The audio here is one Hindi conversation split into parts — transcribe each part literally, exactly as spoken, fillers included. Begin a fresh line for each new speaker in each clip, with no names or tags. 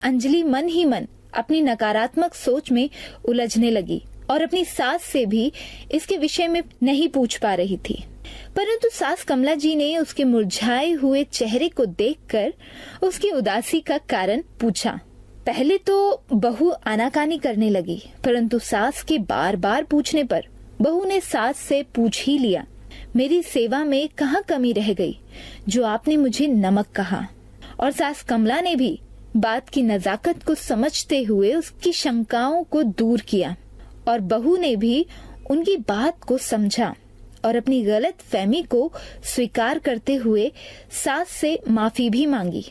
अंजलि मन ही मन अपनी नकारात्मक सोच में उलझने लगी और अपनी सास से भी इसके विषय में नहीं पूछ पा रही थी। परंतु सास कमला जी ने उसके मुरझाए हुए चेहरे को देखकर उसकी उदासी का कारण पूछा। पहले तो बहू आनाकानी करने लगी, परंतु सास के बार बार पूछने पर बहू ने सास से पूछ ही लिया, मेरी सेवा में कहाँ कमी रह गई जो आपने मुझे नमक कहा। और सास कमला ने भी बात की नजाकत को समझते हुए उसकी शंकाओं को दूर किया और बहू ने भी उनकी बात को समझा और अपनी गलत फहमी को स्वीकार करते हुए सास से माफी भी मांगी।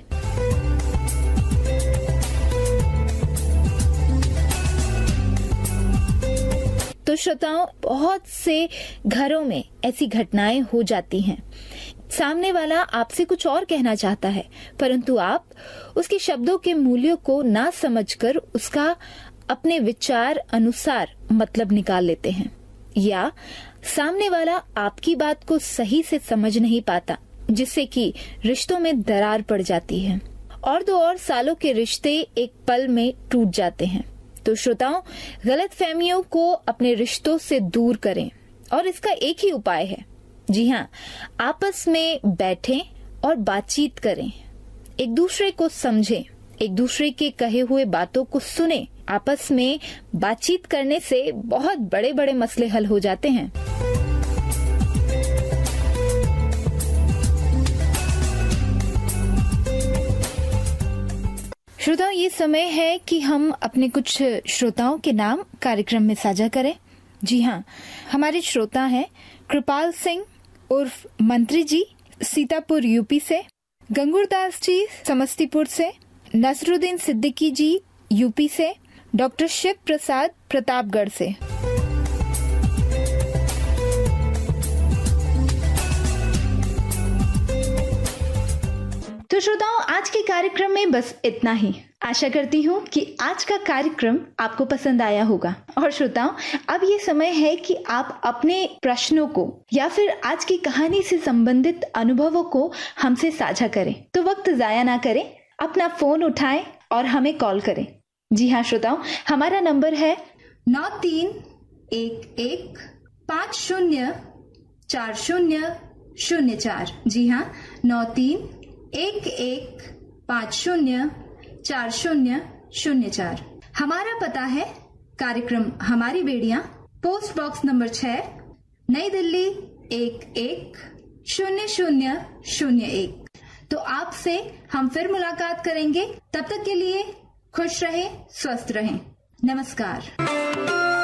तो श्रोताओं, बहुत से घरों में ऐसी घटनाएं हो जाती हैं। सामने वाला आपसे कुछ और कहना चाहता है, परंतु आप उसके शब्दों के मूल्यों को ना समझकर उसका अपने विचार अनुसार मतलब निकाल लेते हैं, या सामने वाला आपकी बात को सही से समझ नहीं पाता, जिससे कि रिश्तों में दरार पड़ जाती है और दो और सालों के रिश्ते एक पल में टूट जाते हैं। तो श्रोताओं, गलत फहमियों को अपने रिश्तों से दूर करें और इसका एक ही उपाय है। जी हाँ, आपस में बैठें और बातचीत करें, एक दूसरे को समझें, एक दूसरे के कहे हुए बातों को सुनें। आपस में बातचीत करने से बहुत बड़े बड़े मसले हल हो जाते हैं। श्रोताओं, ये समय है कि हम अपने कुछ श्रोताओं के नाम कार्यक्रम में साझा करें। जी हाँ, हमारे श्रोता हैं कृपाल सिंह उर्फ मंत्री जी, सीतापुर यूपी से, गंगूरदास जी समस्तीपुर से, नसरुद्दीन सिद्दीकी जी यूपी से, डॉक्टर शिव प्रसाद प्रतापगढ़ से। तो श्रोताओं, आज के कार्यक्रम में बस इतना ही। आशा करती हूँ कि आज का कार्यक्रम आपको पसंद आया होगा। और श्रोताओं, अब ये समय है कि आप अपने प्रश्नों को या फिर आज की कहानी से संबंधित अनुभवों को हमसे साझा करें। तो वक्त जाया ना करें, अपना फोन उठाएं और हमें कॉल करें। जी हाँ श्रोताओं, हमारा नंबर है नौ तीन एक एक पाँच शून्य चार शून्य शून्य चार। जी हाँ, नौ तीन एक एक पाँच शून्य चार शून्य शून्य चार। हमारा पता है कार्यक्रम हमारी बेड़ियां, पोस्ट बॉक्स नंबर छह, नई दिल्ली एक एक शून्य शून्य शून्य एक। तो आपसे हम फिर मुलाकात करेंगे। तब तक के लिए खुश रहें, स्वस्थ रहें। नमस्कार।